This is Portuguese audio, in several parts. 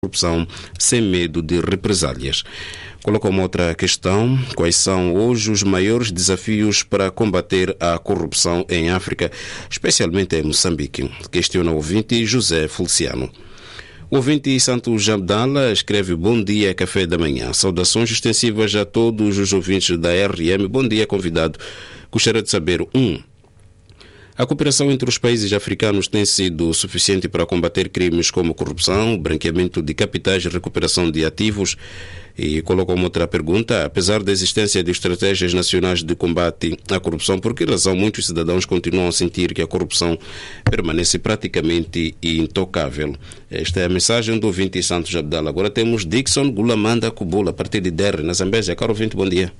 corrupção sem medo de represálias. Coloca uma outra questão: quais são hoje os maiores desafios para combater a corrupção em África, especialmente em Moçambique? Questiona o ouvinte José Feliciano. O ouvinte Santos Abdala escreve: bom dia, café da manhã. Saudações extensivas a todos os ouvintes da RM. Bom dia, convidado. Gostaria de saber, a cooperação entre os países africanos tem sido suficiente para combater crimes como corrupção, branqueamento de capitais e recuperação de ativos? E coloca uma outra pergunta: apesar da existência de estratégias nacionais de combate à corrupção, por que razão muitos cidadãos continuam a sentir que a corrupção permanece praticamente intocável? Esta é a mensagem do ouvinte Santos Abdala. Agora temos Dixon Gulamanda Kubula, a partir de Der, na Zambésia. Caro ouvinte, bom dia.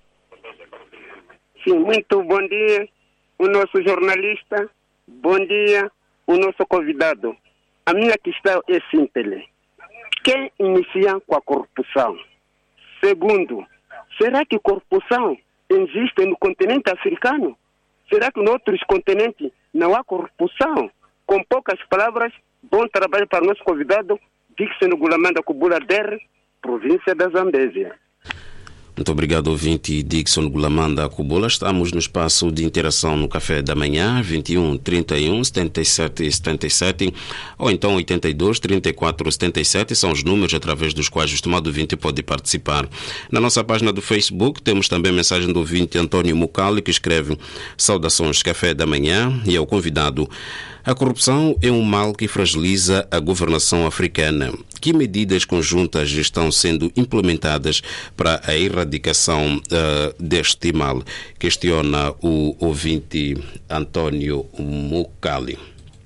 Sim, muito bom dia, o nosso jornalista, bom dia, o nosso convidado. A minha questão é simples. Quem inicia com a corrupção? Segundo, será que corrupção existe no continente africano? Será que em outros continentes não há corrupção? Com poucas palavras, bom trabalho para o nosso convidado, Dixon Gulamanda Kubula Der, província da Zambésia. Muito obrigado, ouvinte Dixon Gulamanda Kubula. Estamos no espaço de interação no Café da Manhã, 21 31 77 77 ou então 82 34 77, são os números através dos quais o estimado ouvinte pode participar. Na nossa página do Facebook temos também a mensagem do ouvinte Antônio Mucali, que escreve: saudações, Café da Manhã, e é o convidado. A corrupção é um mal que fragiliza a governação africana. Que medidas conjuntas estão sendo implementadas para a erradicação deste mal? Questiona o ouvinte Antônio Mucali.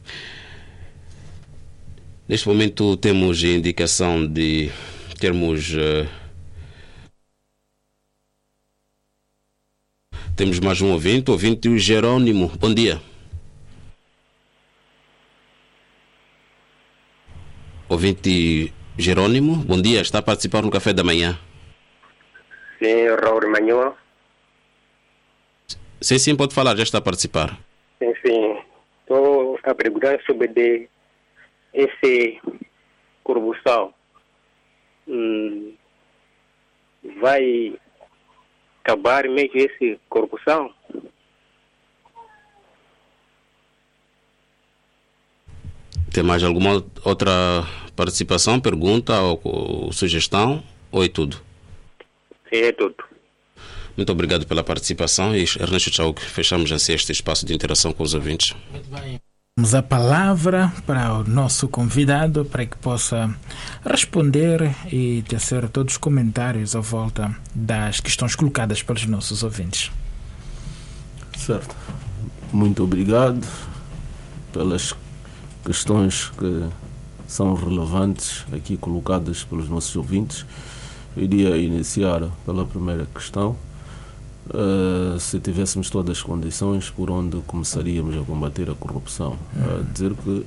Neste momento temos a indicação de termos... temos mais um ouvinte Jerônimo. Bom dia. Ouvinte Jerônimo, bom dia, está a participar no Café da Manhã. Sim, Raul Manhua. Sim, pode falar, já está a participar. Sim, estou a perguntar sobre essa corrupção. Vai acabar mesmo essa corrupção? Tem mais alguma outra participação, pergunta ou sugestão? Ou é tudo? Sim, é tudo. Muito obrigado pela participação. E Ernesto Tchau, fechamos assim este espaço de interação com os ouvintes. Muito bem. Damos a palavra para o nosso convidado para que possa responder e tecer todos os comentários à volta das questões colocadas pelos nossos ouvintes. Certo. Muito obrigado pelas questões que são relevantes aqui colocadas pelos nossos ouvintes. Eu iria iniciar pela primeira questão. Se tivéssemos todas as condições, por onde começaríamos a combater a corrupção? Dizer que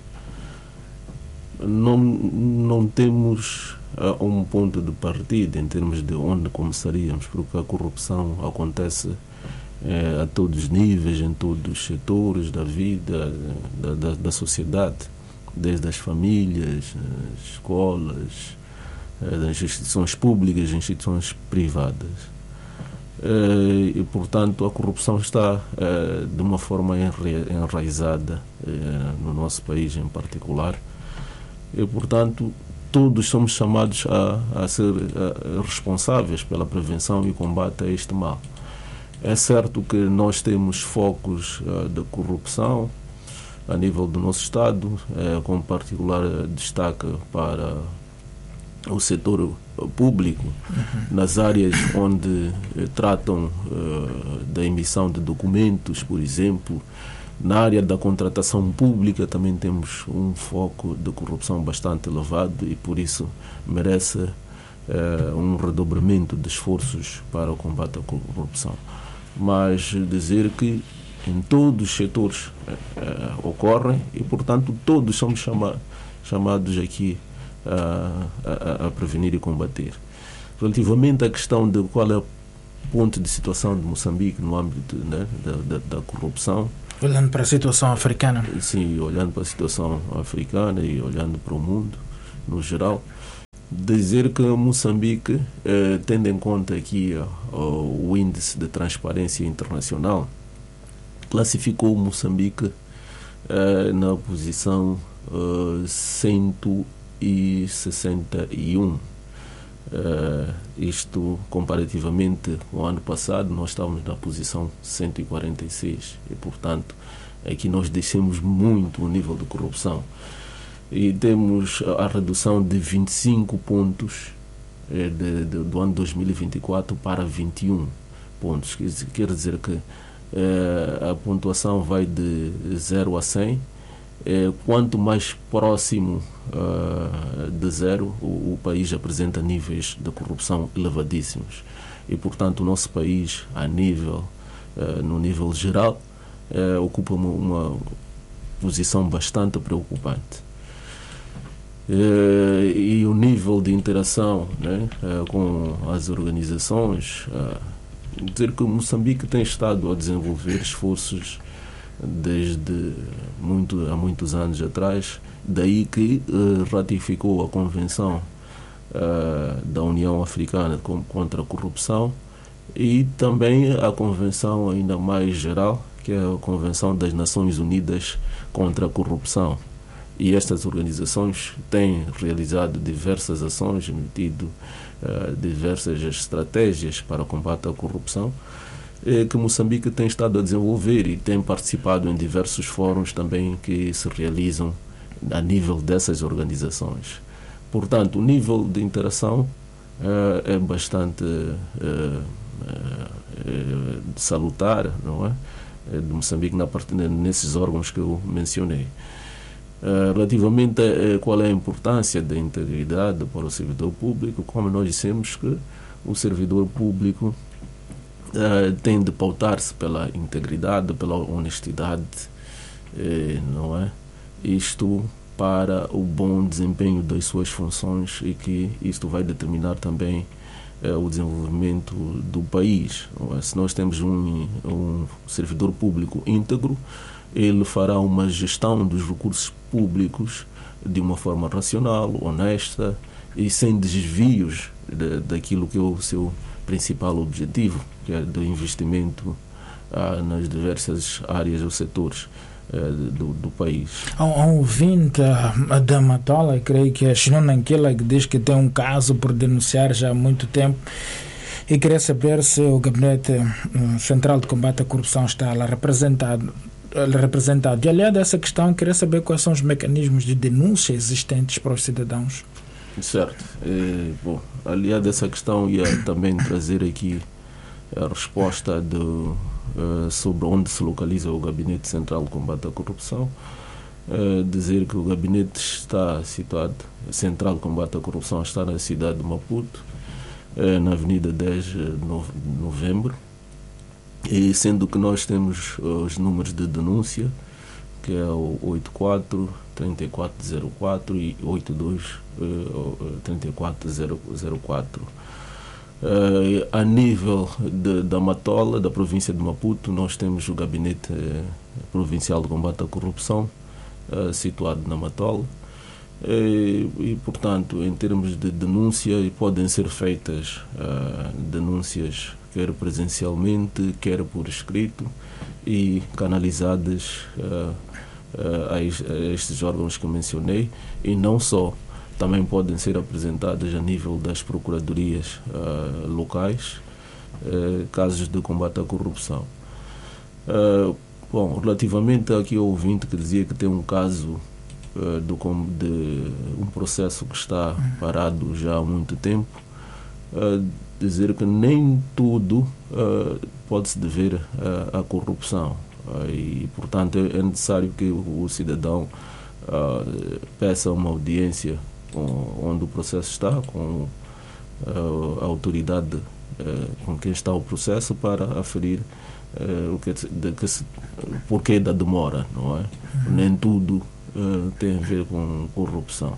não temos um ponto de partida em termos de onde começaríamos, porque a corrupção acontece a todos os níveis, em todos os setores da vida, da sociedade, desde as famílias, as escolas, das instituições públicas, instituições privadas. E, portanto, a corrupção está de uma forma enraizada no nosso país em particular. E, portanto, todos somos chamados a ser responsáveis pela prevenção e combate a este mal. É certo que nós temos focos de corrupção a nível do nosso Estado, com particular destaque para o setor público, nas áreas onde tratam da emissão de documentos, por exemplo. Na área da contratação pública também temos um foco de corrupção bastante elevado e por isso merece um redobramento de esforços para o combate à corrupção. Mas dizer que em todos os setores ocorrem e, portanto, todos somos chamados aqui a prevenir e combater. Relativamente à questão de qual é o ponto de situação de Moçambique no âmbito da corrupção, Olhando para a situação africana. Sim, olhando para a situação africana e olhando para o mundo no geral, dizer que Moçambique, tendo em conta aqui o índice de transparência internacional, classificou Moçambique na posição 161. Isto comparativamente com o ano passado, nós estávamos na posição 146 e, portanto, aqui nós descemos muito o nível de corrupção e temos a redução de 25 pontos do ano 2024 para 21 pontos. Quer dizer que a pontuação vai de 0 a 100. Quanto mais próximo de zero, o país apresenta níveis de corrupção elevadíssimos. E, portanto, o nosso país, no nível geral, ocupa uma posição bastante preocupante. E o nível de interação, né, com as organizações, dizer que Moçambique tem estado a desenvolver esforços desde há muitos anos atrás, daí que ratificou a Convenção da União Africana contra a Corrupção e também a Convenção ainda mais geral, que é a Convenção das Nações Unidas contra a Corrupção. E estas organizações têm realizado diversas ações, emitido diversas estratégias para o combate à corrupção, que Moçambique tem estado a desenvolver e tem participado em diversos fóruns também que se realizam a nível dessas organizações. Portanto, o nível de interação é bastante salutar, não é? De Moçambique nesses órgãos que eu mencionei. Relativamente a qual é a importância da integridade para o servidor público, como nós dissemos que o servidor público tem de pautar-se pela integridade, pela honestidade, não é? Isto para o bom desempenho das suas funções e que isto vai determinar também o desenvolvimento do país. Se nós temos um servidor público íntegro, ele fará uma gestão dos recursos públicos de uma forma racional, honesta e sem desvios daquilo que é o seu principal objetivo, que é do investimento nas diversas áreas ou setores do país. Há um ouvinte da Matola, creio que é Chinon Nanquila, que diz que tem um caso por denunciar já há muito tempo e queria saber se o Gabinete Central de Combate à Corrupção está lá representado. E, aliado a essa questão, queria saber quais são os mecanismos de denúncia existentes para os cidadãos. Certo. Aliado a essa questão, ia também trazer aqui a resposta sobre onde se localiza o Gabinete Central de Combate à Corrupção. Dizer que o Gabinete está situado, Central de Combate à Corrupção, está na cidade de Maputo, na Avenida 10 de Novembro, e sendo que nós temos os números de denúncia, que é o 84-3404 e 82-3404. A nível da Matola, da província de Maputo, nós temos o Gabinete Provincial de Combate à Corrupção, situado na Matola. E, portanto, em termos de denúncia, podem ser feitas denúncias quer presencialmente, quer por escrito, e canalizadas a estes órgãos que mencionei, e não só, também podem ser apresentadas a nível das procuradorias locais, casos de combate à corrupção. Bom, relativamente aqui ao ouvinte que dizia que tem um caso de um processo que está parado já há muito tempo, dizer que nem tudo pode-se dever à corrupção, e, portanto, é necessário que o cidadão peça uma audiência onde o processo está, com a autoridade com quem está o processo, para aferir o porquê da demora, não é? Nem tudo tem a ver com corrupção.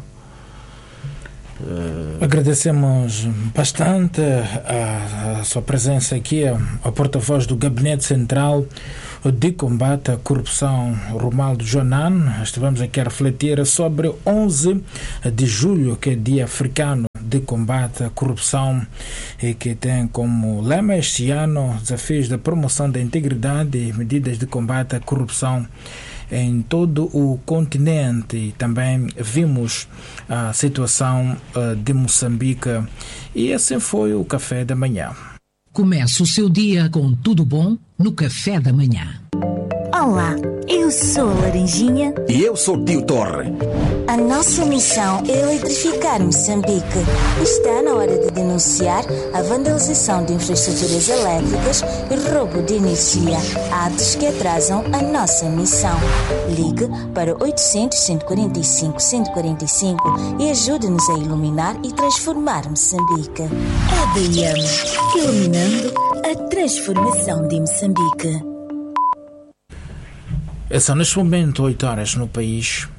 Agradecemos bastante a sua presença aqui, a porta-voz do Gabinete Central de Combate à Corrupção, Romaldo Jonan. Estivemos aqui a refletir sobre 11 de julho, que é Dia Africano de combate à corrupção e que tem como lema este ano desafios da promoção da integridade e medidas de combate à corrupção em todo o continente. E também vimos a situação de Moçambique e assim foi o Café da Manhã. Comece o seu dia com tudo bom no Café da Manhã. Olá, eu sou a Laranjinha. E eu sou o Tio Torre. A nossa missão é eletrificar Moçambique. Está na hora de denunciar a vandalização de infraestruturas elétricas e roubo de energia, atos que atrasam a nossa missão. Ligue para 800-145-145 e ajude-nos a iluminar e transformar Moçambique. ADM, iluminando a transformação de Moçambique. São neste momento 8 horas no país.